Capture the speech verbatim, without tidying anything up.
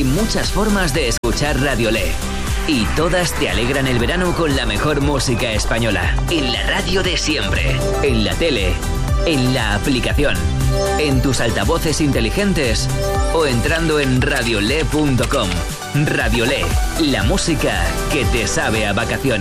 Hay muchas formas de escuchar Radiolé. Y todas te alegran el verano con la mejor música española. En la radio de siempre. En la tele. En la aplicación. En tus altavoces inteligentes. O entrando en radiolé punto com. Radiolé. La música que te sabe a vacaciones.